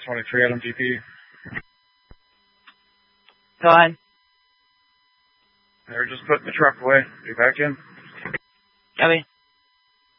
23 Adam GP. Go ahead. They're just putting the truck away. Be back in. Copy.